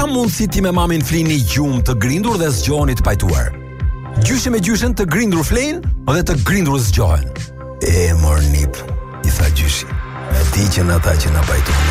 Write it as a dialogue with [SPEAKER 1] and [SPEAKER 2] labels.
[SPEAKER 1] Ka mundësi ti me mamin flini gjumë të grindur dhe zgjoheni të pajtuar. Gjyshe me gjyshen të grindur flein dhe të grindur zgjohen. E mor nip, i tha gjyshi. E di që në ata që në pajtuar